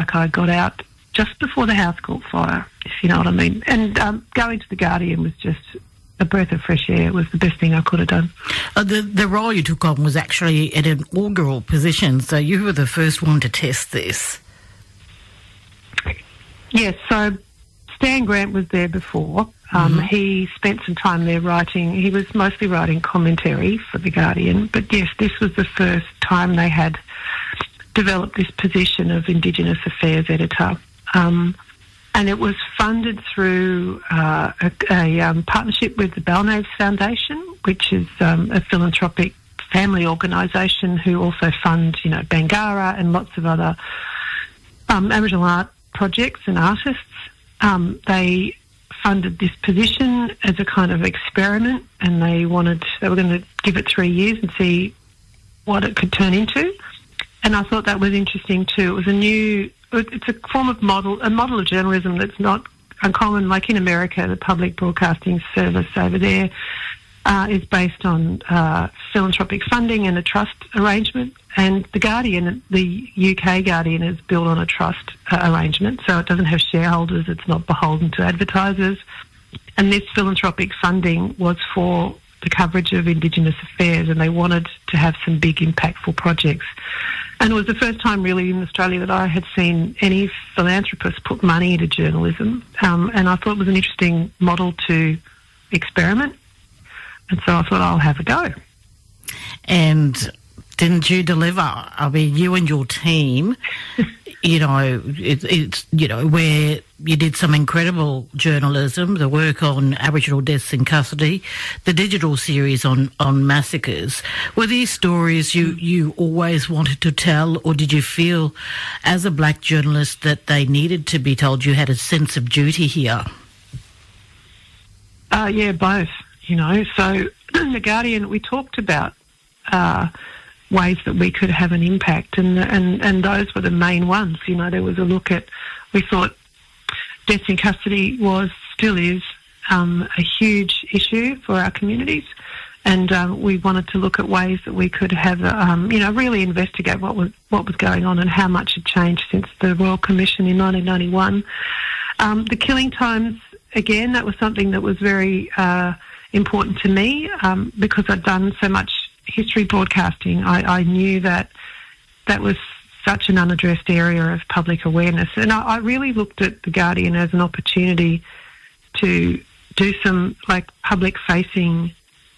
like I got out just before the house caught fire, if you know what I mean. And going to The Guardian was just a breath of fresh air. It was the best thing I could have done. The role you took on was actually at an inaugural position, so you were the first one to test this. Yes, so Stan Grant was there before. He spent some time there writing. He was mostly writing commentary for The Guardian. But yes, this was the first time they had developed this position of Indigenous Affairs editor. And it was funded through a partnership with the Balnaves Foundation, which is a philanthropic family organisation who also fund, Bangarra and lots of other Aboriginal art projects and artists. They funded this position as a kind of experiment, and they were going to give it 3 years and see what it could turn into. And I thought that was interesting too. It's a form of a model of journalism that's not uncommon. Like in America, the public broadcasting service over there is based on philanthropic funding and a trust arrangement. And The Guardian, the UK Guardian, is built on a trust arrangement, so it doesn't have shareholders, it's not beholden to advertisers. And this philanthropic funding was for the coverage of Indigenous affairs, and they wanted to have some big, impactful projects. And it was the first time really in Australia that I had seen any philanthropist put money into journalism. And I thought it was an interesting model to experiment. And so I thought, I'll have a go. And didn't you deliver? I mean, you and your team, it's where you did some incredible journalism, the work on Aboriginal deaths in custody, the digital series on massacres. Were these stories you always wanted to tell, or did you feel as a black journalist that they needed to be told? You had a sense of duty here? Yeah, both, So The Guardian, we talked about ways that we could have an impact, and those were the main ones. There was a look at, we thought deaths in custody still is a huge issue for our communities, and we wanted to look at ways that we could have, really investigate what was going on and how much had changed since the Royal Commission in 1991. The killing times, again, that was something that was very important to me because I'd done so much history broadcasting. I knew that was such an unaddressed area of public awareness, and I really looked at The Guardian as an opportunity to do some public-facing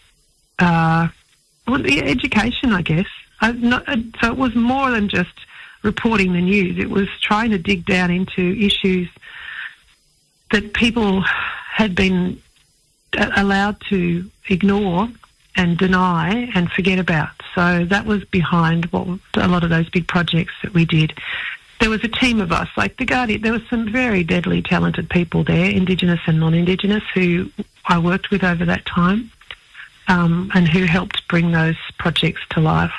education, I guess. So it was more than just reporting the news. It was trying to dig down into issues that people had been allowed to ignore and deny and forget about. So that was behind a lot of those big projects that we did. There was a team of us, like The Guardian. There were some very deadly talented people there, Indigenous and non-Indigenous, who I worked with over that time, and who helped bring those projects to life.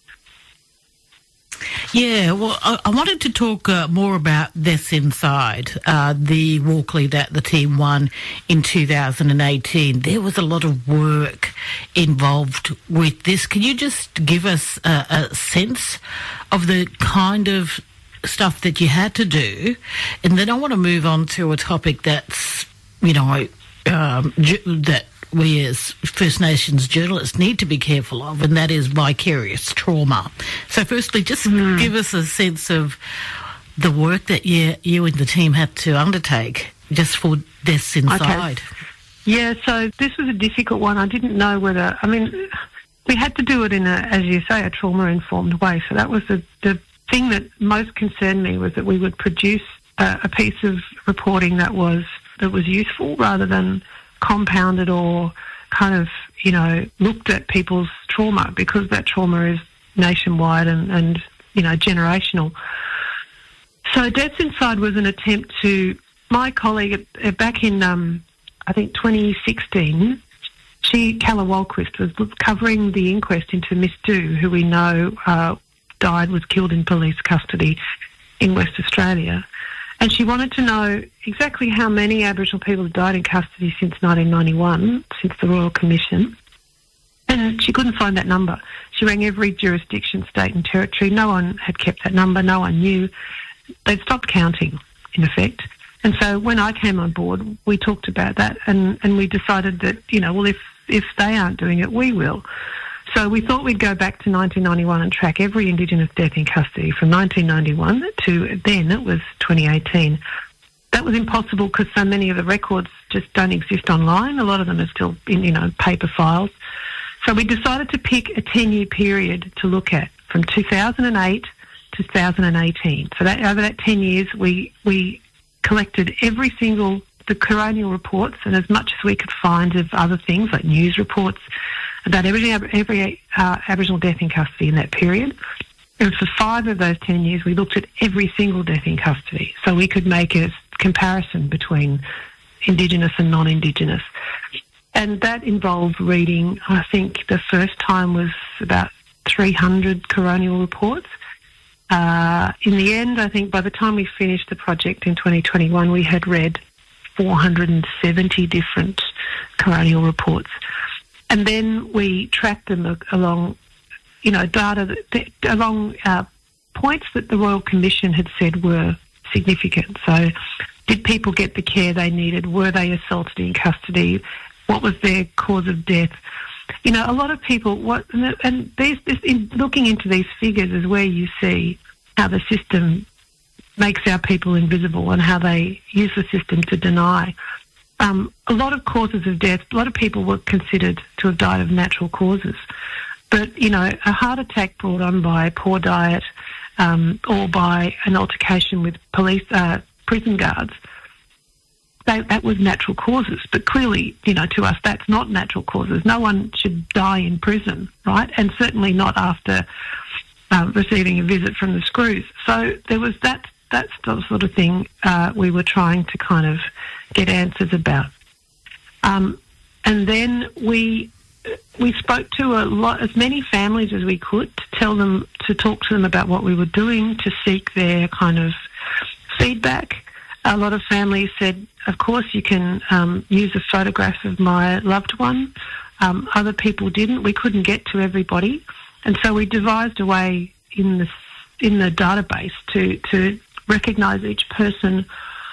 Yeah, well, I wanted to talk more about Deaths Inside, the Walkley that the team won in 2018. There was a lot of work involved with this. Can you just give us a sense of the kind of stuff that you had to do? And then I want to move on to a topic that's, that we as First Nations journalists need to be careful of, and that is vicarious trauma. So firstly, just give us a sense of the work that you and the team had to undertake just for Deaths Inside. Okay. Yeah, so this was a difficult one. I didn't know whether... we had to do it in as you say, a trauma-informed way. So that was the thing that most concerned me, was that we would produce a piece of reporting that was useful rather than compounded or kind of, looked at people's trauma, because that trauma is nationwide and generational. So Deaths Inside was an attempt to... My colleague back in, I think, 2016, Calla Walquist, was covering the inquest into Miss Du, who we know was killed in police custody in West Australia. And she wanted to know exactly how many Aboriginal people had died in custody since 1991, since the Royal Commission. And she couldn't find that number. She rang every jurisdiction, state and territory. No one had kept that number. No one knew. they'd stopped counting, in effect. And so when I came on board, we talked about that, and we decided that, well, if they aren't doing it, we will. So we thought we'd go back to 1991 and track every Indigenous death in custody from 1991 to then it was 2018. That was impossible because so many of the records just don't exist online. A lot of them are still in, paper files. So we decided to pick a 10-year period to look at from 2008 to 2018. So that over that 10 years, we collected the coronial reports and as much as we could find of other things like news reports about every Aboriginal death in custody in that period. And for 5 of those 10 years, we looked at every single death in custody, so we could make a comparison between Indigenous and non-Indigenous. And that involved reading, I think the first time was about 300 coronial reports. In the end, I think by the time we finished the project in 2021, we had read 470 different coronial reports. And then we tracked them along, data along points that the Royal Commission had said were significant. So did people get the care they needed? Were they assaulted in custody? What was their cause of death? A lot of people, in looking into these figures is where you see how the system makes our people invisible and how they use the system to deny. A lot of causes of death, a lot of people were considered to have died of natural causes. But, a heart attack brought on by poor diet or by an altercation with prison guards, that was natural causes. But clearly, to us, that's not natural causes. No one should die in prison, right? And certainly not after receiving a visit from the screws. So there was that's the sort of thing we were trying to kind of get answers about. And then we spoke to as many families as we could to talk to them about what we were doing, to seek their kind of feedback. A lot of families said, of course, you can use a photograph of my loved one. Other people didn't. We couldn't get to everybody. And so we devised a way in the database to recognise each person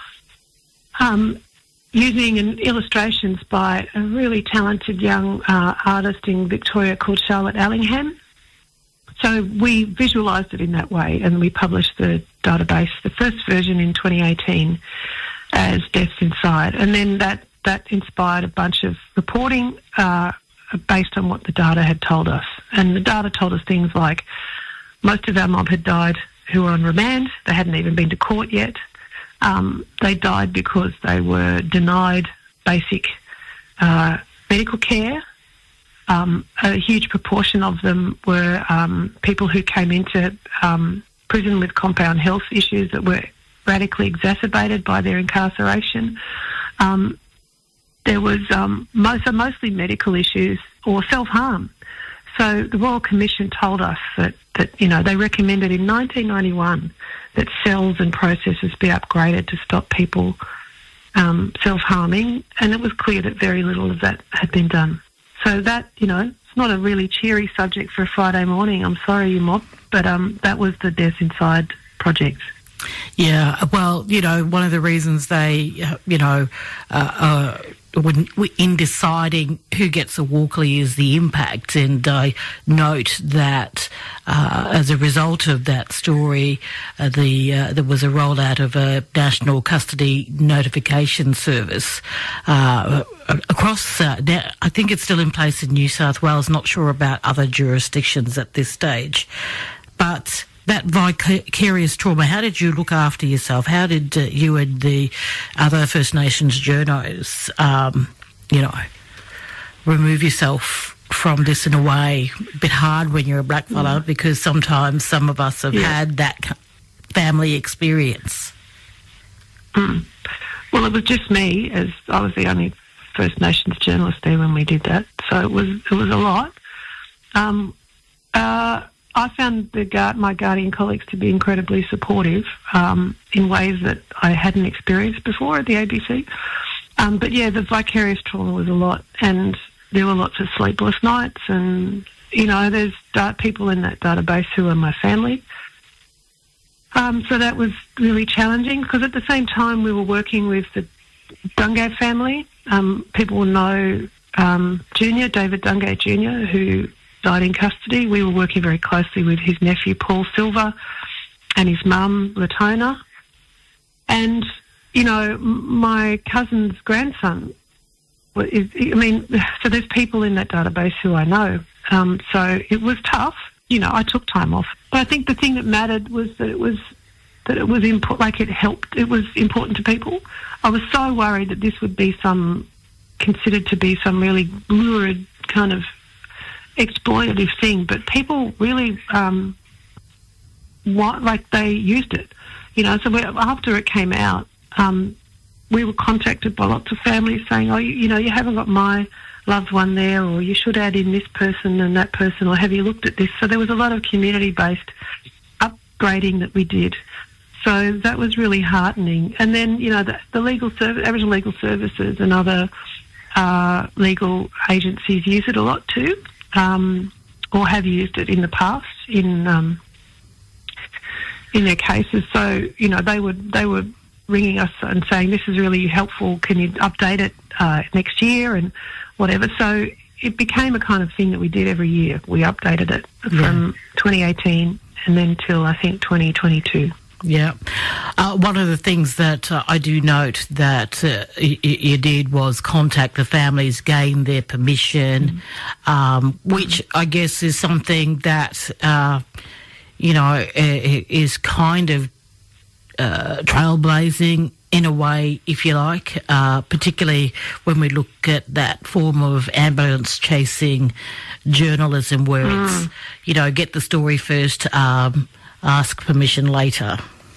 using illustrations by a really talented young artist in Victoria called Charlotte Allingham. So we visualised it in that way, and we published the database, the first version in 2018, as Deaths Inside. And then that inspired a bunch of reporting based on what the data had told us. And the data told us things like most of our mob had died who were on remand. They hadn't even been to court yet. They died because they were denied basic medical care. A huge proportion of them were people who came into prison with compound health issues that were radically exacerbated by their incarceration. There was mostly medical issues or self-harm. So the Royal Commission told us that they recommended in 1991 that cells and processes be upgraded to stop people self-harming, and it was clear that very little of that had been done. So that, it's not a really cheery subject for a Friday morning. I'm sorry, you mob, but that was the Deaths Inside project. Yeah, well, one of the reasons they, in deciding who gets a Walkley is the impact. And I note that as a result of that story, there was a rollout of a national custody notification service across, I think it's still in place in New South Wales, not sure about other jurisdictions at this stage. But that vicarious trauma, how did you look after yourself? How did you and the other First Nations journos, remove yourself from this in a way? A bit hard when you're a blackfella because sometimes some of us have had that family experience. Well, it was just me, as I was the only First Nations journalist there when we did that, so it was a lot. I found my Guardian colleagues to be incredibly supportive in ways that I hadn't experienced before at the ABC. But yeah, the vicarious trauma was a lot, and there were lots of sleepless nights, and there's people in that database who are my family. So that was really challenging because at the same time we were working with the Dungay family. People will know David Dungay Jr., who died in custody. We were working very closely with his nephew Paul Silver and his mum Latona. And, you know, my cousin's grandson, so there's people in that database who I know. So it was tough. You know, I took time off. But I think the thing that mattered was that it was it was important to people. I was so worried that this would be considered to be some really lurid kind of exploitative thing, but people really they used it, you know. So after it came out, we were contacted by lots of families saying, "Oh, you haven't got my loved one there, or you should add in this person and that person, or have you looked at this?" So there was a lot of community-based upgrading that we did. So that was really heartening. And then, you know, the legal service, Aboriginal Legal Services and other legal agencies use it a lot too, or have used it in the past in their cases. So, you know, they were ringing us and saying, "This is really helpful. Can you update it next year?" and whatever. So it became a kind of thing that we did every year. We updated it from 2018 and then till I think 2022. Yeah. One of the things that I do note that you did was contact the families, gain their permission, which I guess is something that, is kind of trailblazing in a way, if you like, particularly when we look at that form of ambulance chasing journalism where it's, get the story first, ask permission later.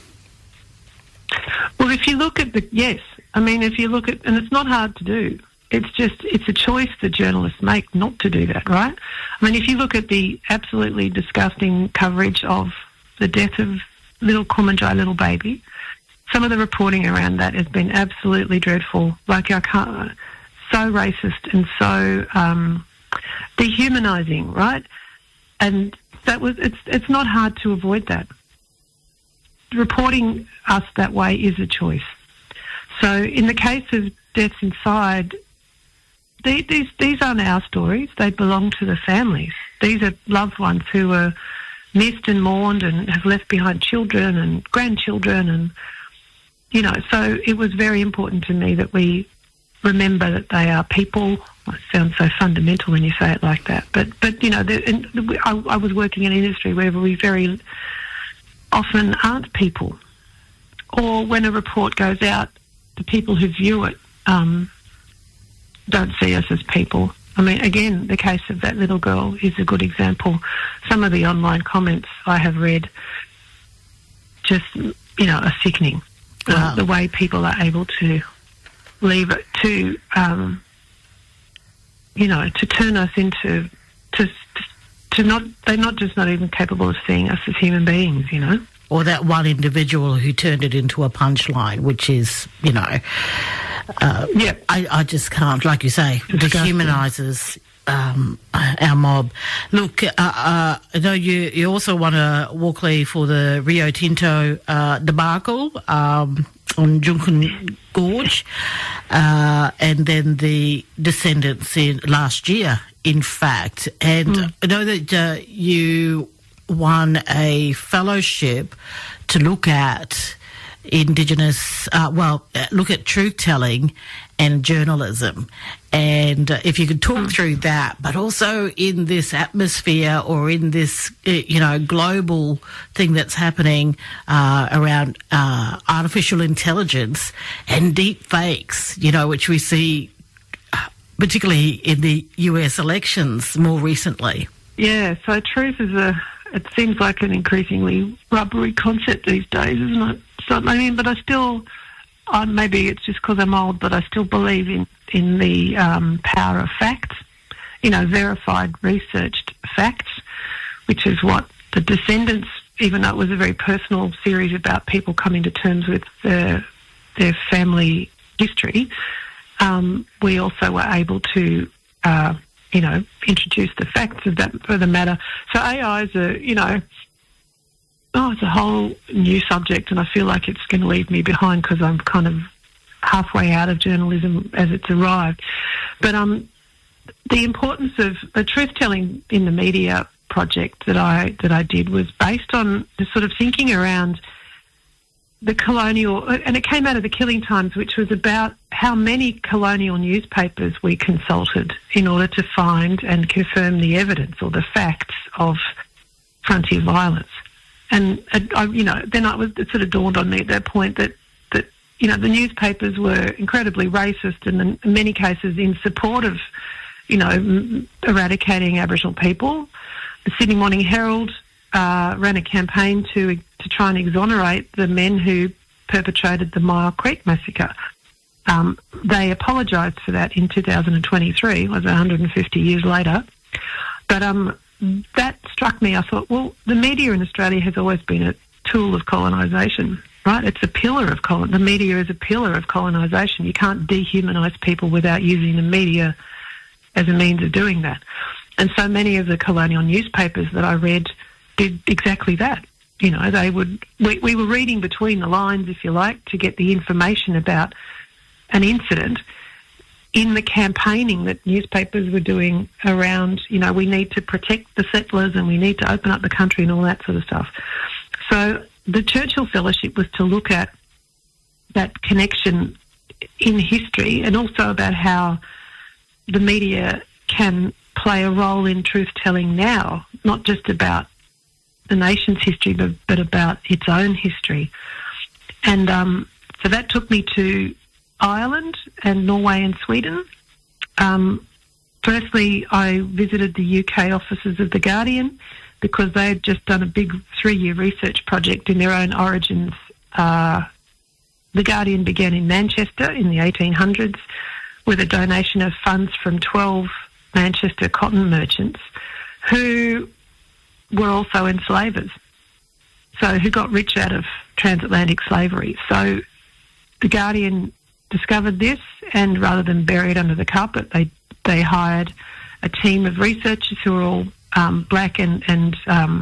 Well, if you look at and it's not hard to do. It's a choice that journalists make not to do that, right? I mean, if you look at the absolutely disgusting coverage of the death of little Kumanjai, little baby, some of the reporting around that has been absolutely dreadful. Like, so racist and so dehumanising, right? And it's not hard to avoid that. Reporting us that way is a choice. So in the case of deaths inside, these aren't our stories. They belong to the families. These are loved ones who were missed and mourned and have left behind children and grandchildren, and so it was very important to me that we remember that they are people. It sounds so fundamental when you say it like that, but I was working in an industry where we very often aren't people, or when a report goes out, the people who view it don't see us as people. I mean, again, the case of that little girl is a good example. Some of the online comments I have read just, are sickening. Wow. The way people are able to leave it to turn us into, they're not even capable of seeing us as human beings, Or that one individual who turned it into a punchline, which is, I just can't, like you say, dehumanises our mob. Look, I know you also won a Walkley for the Rio Tinto debacle on Junkun Gorge, and then the descendants in last year, in fact. And I know that you won a fellowship to look at Indigenous, look at truth-telling and journalism. And if you could talk through that, but also in this atmosphere or in this, global thing that's happening around artificial intelligence and deep fakes, which we see particularly in the US elections more recently. Yeah, so truth is it seems like an increasingly rubbery concept these days, isn't it? So, but I still, maybe it's just because I'm old, but I still believe in the power of facts, verified, researched facts, which is what the descendants, even though it was a very personal series about people coming to terms with their family history, we also were able to introduce the facts of that for the matter. So AIs are, it's a whole new subject, and I feel like it's going to leave me behind because I'm kind of halfway out of journalism as it's arrived. But the importance of the truth-telling in the media project that I did was based on the sort of thinking around the colonial, and it came out of the Killing Times, which was about how many colonial newspapers we consulted in order to find and confirm the evidence or the facts of frontier violence. And it sort of dawned on me at that point that the newspapers were incredibly racist and in many cases in support of, eradicating Aboriginal people. The Sydney Morning Herald ran a campaign to try and exonerate the men who perpetrated the Mile Creek massacre. They apologised for that in 2023, it was 150 years later. But that struck me. I thought, well, the media in Australia has always been a tool of colonisation, right? It's a pillar of the media is a pillar of colonisation. You can't dehumanise people without using the media as a means of doing that. And so many of the colonial newspapers that I read did exactly that. We were reading between the lines, if you like, to get the information about an incident in the campaigning that newspapers were doing around, we need to protect the settlers and we need to open up the country and all that sort of stuff. So the Churchill Fellowship was to look at that connection in history and also about how the media can play a role in truth-telling now, not just about the nation's history, but about its own history. And so that took me to Ireland and Norway and Sweden. Firstly, I visited the UK offices of The Guardian because they had just done a big 3-year research project in their own origins. The Guardian began in Manchester in the 1800s with a donation of funds from 12 Manchester cotton merchants who were also enslavers, so who got rich out of transatlantic slavery. So The Guardian discovered this, and rather than bury it under the carpet, they hired a team of researchers who were all black and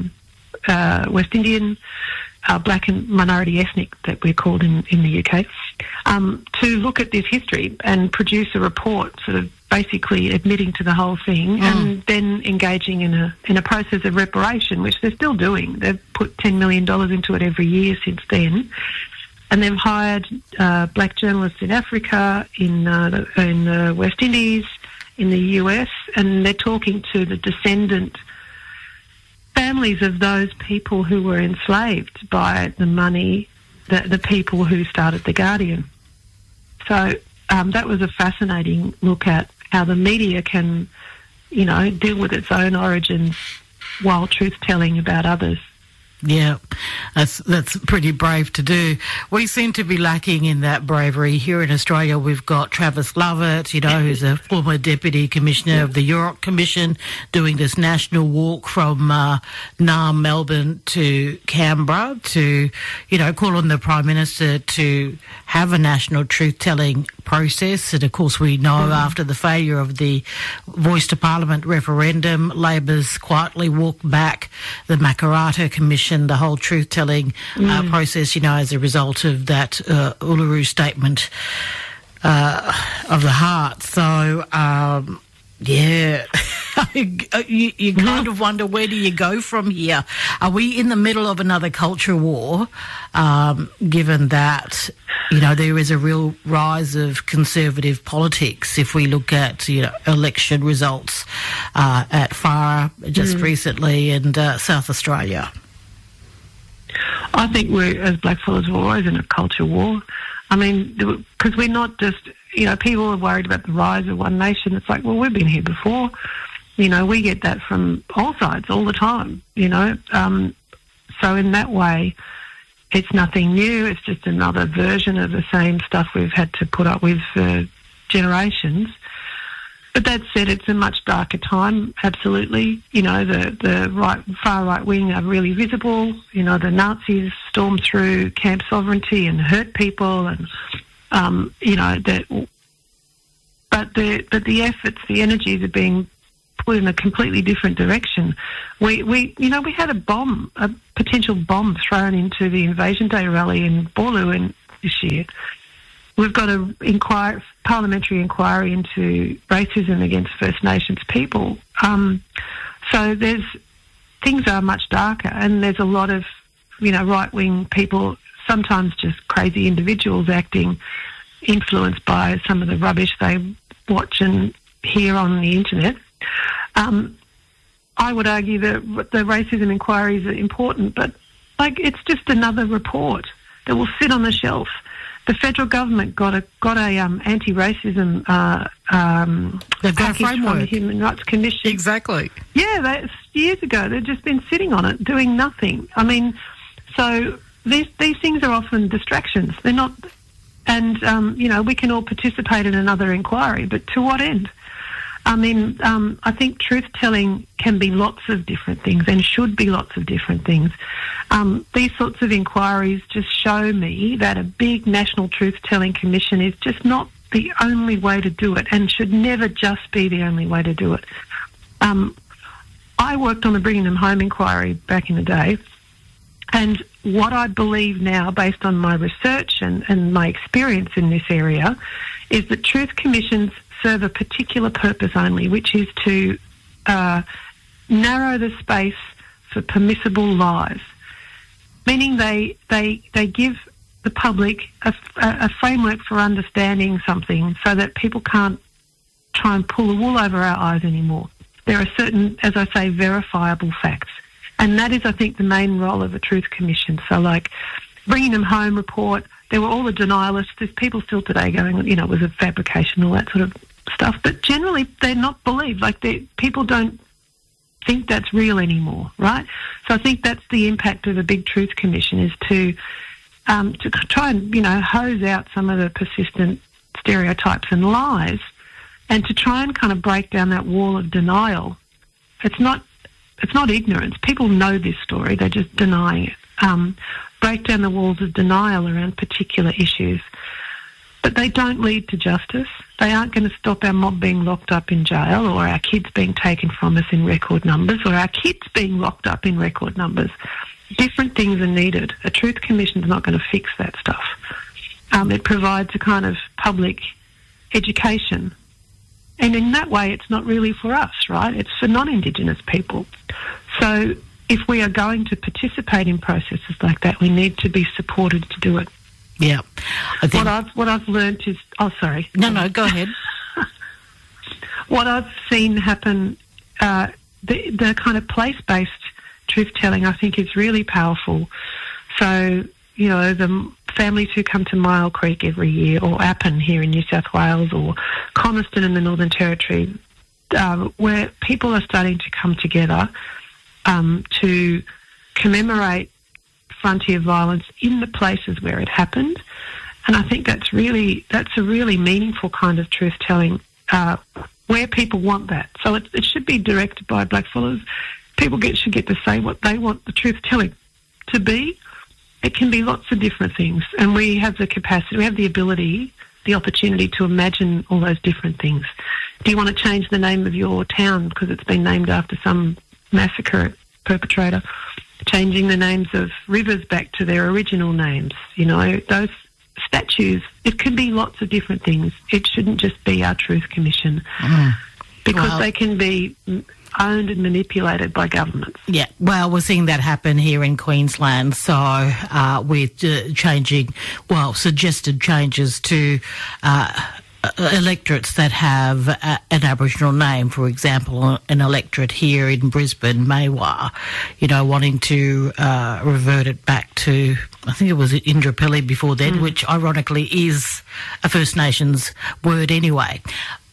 West Indian, black and minority ethnic that we're called in the UK, to look at this history and produce a report sort of basically admitting to the whole thing and then engaging in a process of reparation, which they're still doing. They've put $10 million into it every year since then. And they've hired black journalists in Africa, in the West Indies, in the US, and they're talking to the descendant families of those people who were enslaved by the money, the people who started The Guardian. So that was a fascinating look at how the media can, deal with its own origins while truth-telling about others. Yeah, that's pretty brave to do. We seem to be lacking in that bravery. Here in Australia, we've got Travis Lovett, who's a former Deputy Commissioner of the York Commission, doing this national walk from Naarm, Melbourne to Canberra to, call on the Prime Minister to have a national truth-telling process. And, of course, we know after the failure of the Voice to Parliament referendum, Labor's quietly walked back the Makarrata Commission, the whole truth-telling process, as a result of that Uluru Statement of the Heart. So, you kind of wonder, where do you go from here? Are we in the middle of another culture war, given that, there is a real rise of conservative politics if we look at, election results at Farah just recently and South Australia? I think we're, as blackfellas, we're always in a culture war. I mean, because we're not just, people are worried about the rise of one nation. It's like, well, we've been here before. We get that from all sides all the time, So in that way, it's nothing new. It's just another version of the same stuff we've had to put up with for generations. But that said, it's a much darker time, absolutely. The far right wing are really visible. The Nazis stormed through Camp Sovereignty and hurt people, and but the efforts, the energies are being people in a completely different direction. We had a potential bomb thrown into the Invasion Day rally in Boorloo this year. We've got a parliamentary inquiry into racism against First Nations people. So things are much darker, and there's a lot of, right-wing people, sometimes just crazy individuals acting, influenced by some of the rubbish they watch and hear on the internet. I would argue that the racism inquiries are important, but it's just another report that will sit on the shelf. The federal government got a anti-racism package from the Human Rights Commission. Exactly. Yeah, that's years ago. They've just been sitting on it, doing nothing. I mean, so these things are often distractions. They're not, and we can all participate in another inquiry, but to what end? I mean, I think truth-telling can be lots of different things and should be lots of different things. These sorts of inquiries just show me that a big national truth-telling commission is just not the only way to do it, and should never just be the only way to do it. I worked on the Bringing Them Home inquiry back in the day, and what I believe now, based on my research and my experience in this area, is that truth commissions serve a particular purpose only, which is to narrow the space for permissible lies, meaning they give the public a framework for understanding something so that people can't try and pull the wool over our eyes anymore. There are certain, as I say, verifiable facts. And that is, I think, the main role of a truth commission. So, Bringing Them Home report, there were all the denialists. There's people still today going, it was a fabrication, all that sort of stuff. But generally, they're not believed. People don't think that's real anymore, right? So I think that's the impact of a big truth commission, is to try and, hose out some of the persistent stereotypes and lies, and to try and kind of break down that wall of denial. It's not ignorance. People know this story. They're just denying it. Break down the walls of denial around particular issues. But they don't lead to justice. They aren't going to stop our mob being locked up in jail, or our kids being taken from us in record numbers, or our kids being locked up in record numbers. Different things are needed. A truth commission is not going to fix that stuff. It provides a kind of public education. And in that way, it's not really for us, right? It's for non-Indigenous people. So if we are going to participate in processes like that, we need to be supported to do it. Yeah. I think what I've learned is... Oh, sorry. No, go ahead. What I've seen happen, the kind of place-based truth-telling, I think, is really powerful. So, the families who come to Myall Creek every year, or Appin here in New South Wales, or Coniston in the Northern Territory, where people are starting to come together to commemorate frontier violence in the places where it happened. And I think that's a really meaningful kind of truth-telling, where people want that. So it should be directed by blackfellas. People should get to say what they want the truth-telling to be. It can be lots of different things, and we have the capacity, we have the ability, the opportunity to imagine all those different things. Do you want to change the name of your town because it's been named after some massacre perpetrator? Changing the names of rivers back to their original names, those statues. It can be lots of different things. It shouldn't just be our truth commission, because they can be owned and manipulated by governments. Yeah, well, we're seeing that happen here in Queensland. So with suggested changes to electorates that have an Aboriginal name, for example, an electorate here in Brisbane, Maiwar, wanting to revert it back to, I think it was Indooroopilly before then, which ironically is a First Nations word anyway.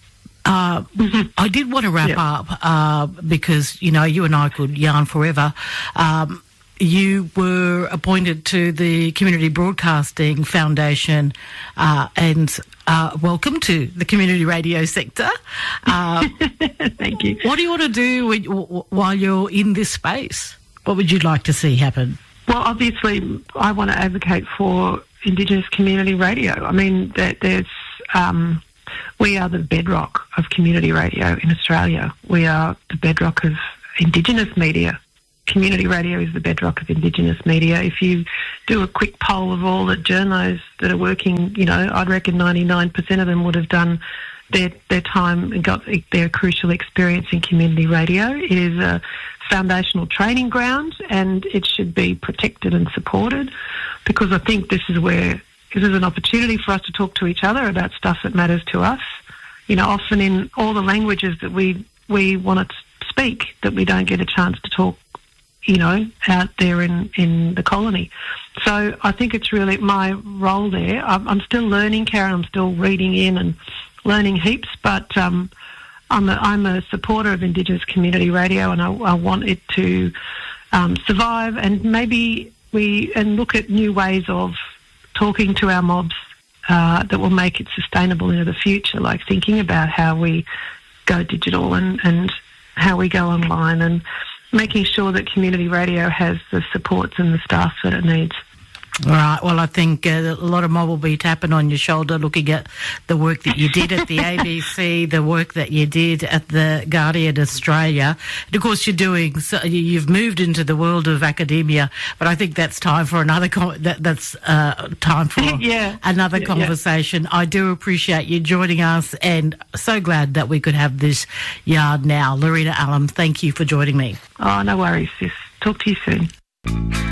I did want to wrap up because, you and I could yarn forever. You were appointed to the Community Broadcasting Foundation and welcome to the community radio sector. Thank you. What do you want to do while you're in this space? What would you like to see happen? Well, obviously, I want to advocate for Indigenous community radio. I mean, we are the bedrock of community radio in Australia. We are the bedrock of Indigenous media. Community radio is the bedrock of Indigenous media. If you do a quick poll of all the journos that are working, I'd reckon 99% of them would have done their time and got their crucial experience in community radio. It is a foundational training ground, and it should be protected and supported, because I think this is an opportunity for us to talk to each other about stuff that matters to us. Often in all the languages that we want to speak, that we don't get a chance to talk out there in the colony. So I think it's really my role there. I'm still learning, Karen. I'm still reading in and learning heaps, but I'm a supporter of Indigenous community radio, and I want it to survive, and maybe look at new ways of talking to our mobs that will make it sustainable into the future, like thinking about how we go digital and how we go online, and making sure that community radio has the supports and the staff that it needs. All right. Well, I think a lot of mob will be tapping on your shoulder looking at the work that you did at the ABC, the work that you did at the Guardian Australia. And of course, you've moved into the world of academia, but I think that's time for another another conversation. Yeah. I do appreciate you joining us, and so glad that we could have this yard now. Lorena Allam, thank you for joining me. Oh, no worries, sis. Talk to you soon.